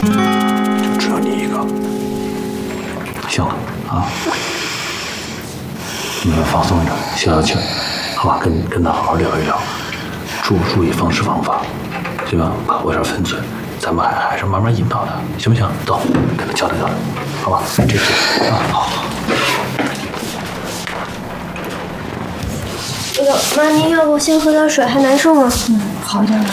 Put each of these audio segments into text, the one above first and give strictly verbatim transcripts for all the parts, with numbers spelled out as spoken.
就只有你一个。行了啊，你们放松一点，消消气，好吧？跟跟他好好聊一聊，注注意方式方法，对吧？把握点分寸，咱们还还是慢慢引导他，行不行？走，跟他交流交流，好吧？这这啊，好。 那个妈，您要不先喝点水，还难受吗？ 嗯，好点了。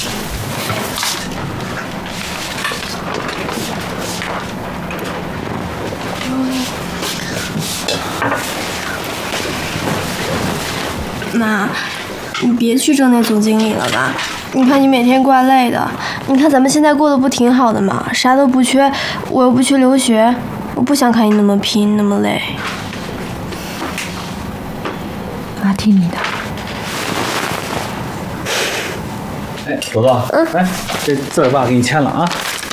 妈，你别去争那总经理了吧？你看你每天怪累的，你看咱们现在过得不挺好的吗？啥都不缺，我又不去留学，我不想看你那么拼，那么累。 妈听你的。 哎，朵朵，嗯，来，这字儿爸给你签了啊。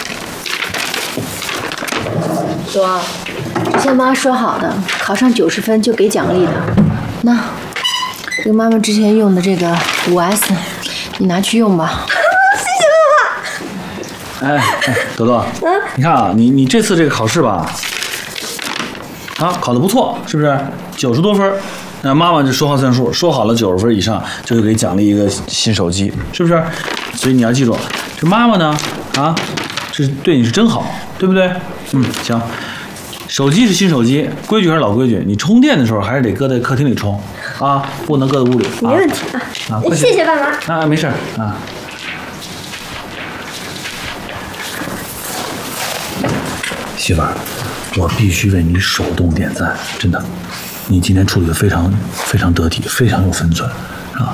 朵，之前妈说好的，考上九十分就给奖励的。那，这个妈妈之前用的这个五 S， 你拿去用吧。 谢谢妈妈。哎哎，朵朵，嗯，你看啊，你你这次这个考试吧，啊，考得不错，是不是？九十多分。 那妈妈就说话算数，说好了九十分以上就给奖励一个新手机，是不是？所以你要记住，这妈妈呢，啊，这对你是真好，对不对？嗯，行。手机是新手机，规矩还是老规矩，你充电的时候还是得搁在客厅里充，啊，不能搁在屋里。 没问题啊。啊，谢谢爸妈。 啊，没事啊。媳妇儿，我必须为你手动点赞，真的。 你今天处理的非常非常得体，非常有分寸，啊！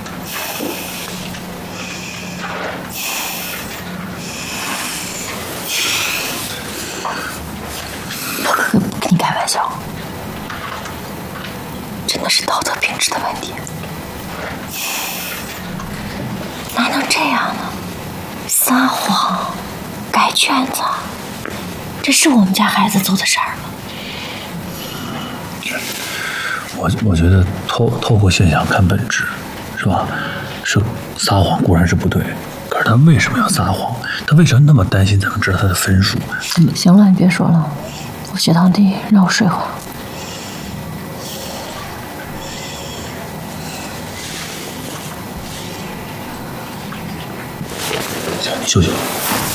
我可不跟你开玩笑，真的是道德品质的问题，哪能这样呢？撒谎、改卷子，这是我们家孩子做的事儿吗？ 我我觉得透透过现象看本质，是吧？是撒谎固然是不对，可是他为什么要撒谎？他为什么那么担心咱们知道他的分数？ 嗯，行了，你别说了，我血糖低，让我睡会儿。 行，你休息吧。